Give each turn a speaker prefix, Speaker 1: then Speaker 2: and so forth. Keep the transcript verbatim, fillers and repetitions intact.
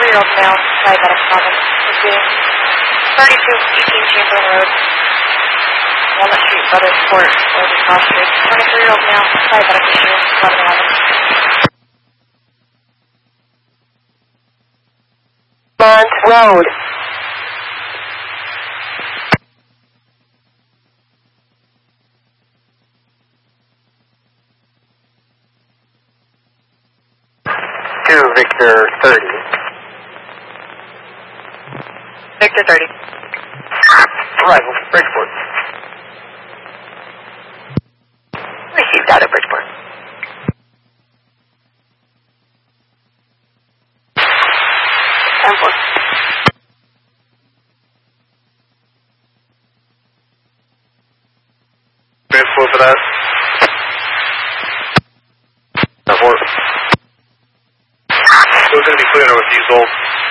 Speaker 1: twenty-three-year-old male, diabetic problem, pursuing thirty-two eighteen Chamberlain Road, Walnut Street, Brothers Court, Oregon Cross Street. twenty-three-year-old male, diabetic issue, eleven eleven.
Speaker 2: Mont Road.
Speaker 3: two Victor thirty.
Speaker 1: Victor thirty.
Speaker 3: Arrival, Bridgeport.
Speaker 2: Received out of Bridgeport. ten four.
Speaker 3: Transport for that. Airport. Still going to be clear with diesel.